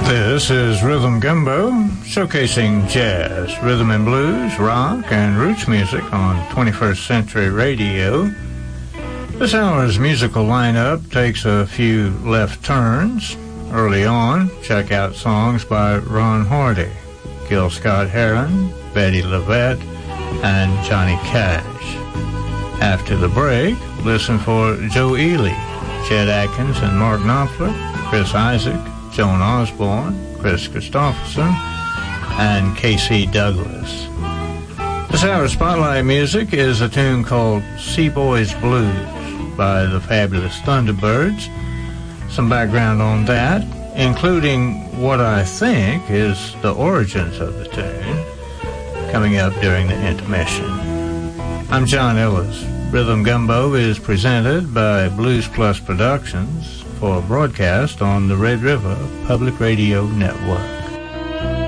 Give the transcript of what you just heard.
This is Rhythm Gumbo, showcasing jazz, rhythm and blues, rock, and roots music on 21st Century Radio. This hour's musical lineup takes a few left turns. Early on, check out songs by Ron Hardy, Gil Scott-Heron, Betty LaVette, and Johnny Cash. After the break, listen for Joe Ely, Chet Atkins and Mark Knopfler, Chris Isaac, Joan Osborne, Chris Christopherson, and Casey Douglas. This hour's spotlight music is a tune called Sea Boys Blues by the Fabulous Thunderbirds. Some background on that, including what I think is the origins of the tune, coming up during the intermission. I'm John Ellis. Rhythm Gumbo is presented by Blues Plus Productions for broadcast on the Red River Public Radio Network.